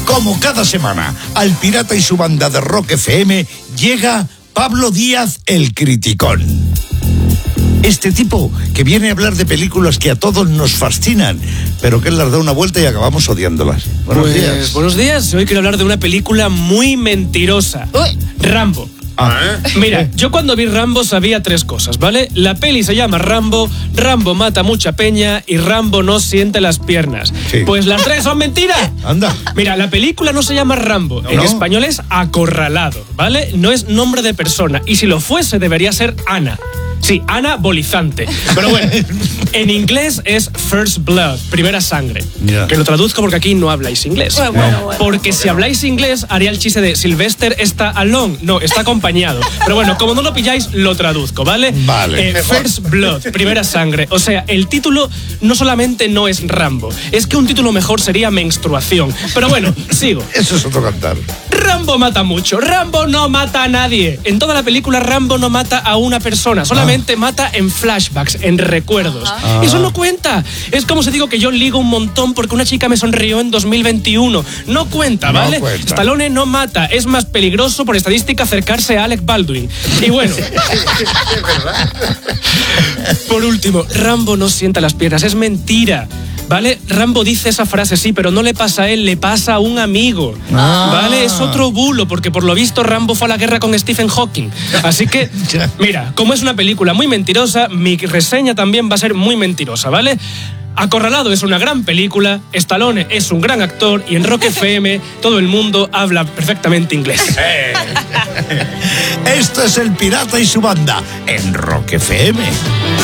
Como cada semana, al Pirata y su banda de Rock FM llega Pablo Díaz, el criticón. Este tipo que viene a hablar de películas que a todos nos fascinan, pero que él las da una vuelta y acabamos odiándolas. Buenos días. Buenos días. Hoy quiero hablar de una película muy mentirosa. Rambo. Mira, yo cuando vi Rambo sabía 3 cosas, ¿vale? La peli se llama Rambo, Rambo mata mucha peña y Rambo no siente las piernas. Sí. Pues las 3 son mentiras. Anda. Mira, la película no se llama Rambo, en español es Acorralado, ¿vale? No es nombre de persona y si lo fuese debería ser Ana. Sí, Ana Bolizante. Pero bueno, en inglés es First Blood, primera sangre. Yeah. Que lo traduzco porque aquí no habláis inglés. Bueno. Porque si habláis inglés, haría el chiste de Sylvester está alone. No, está acompañado. Pero bueno, como no lo pilláis, lo traduzco, ¿vale? Vale. First Blood, primera sangre. O sea, el título no solamente no es Rambo, es que un título mejor sería Menstruación. Pero bueno, sigo. Eso es otro cantar. Rambo mata mucho. Rambo no mata a nadie. En toda la película Rambo no mata a una persona. Solamente mata en flashbacks, en recuerdos. Eso no cuenta. Es como si digo que yo ligo un montón porque una chica me sonrió en 2021. No cuenta, ¿vale? No cuenta. Stallone no mata. Es más peligroso por estadística acercarse a Alec Baldwin. Y bueno. Por último, Rambo no sienta las piernas. Es mentira. ¿Vale? Rambo dice esa frase, sí, pero no le pasa a él, le pasa a un amigo. ¿Vale? Es otro bulo, porque por lo visto Rambo fue a la guerra con Stephen Hawking. Así que, mira, como es una película muy mentirosa, mi reseña también va a ser muy mentirosa, ¿vale? Acorralado es una gran película, Stallone es un gran actor y en Rock FM todo el mundo habla perfectamente inglés. Esto es el Pirata y su banda en Rock FM.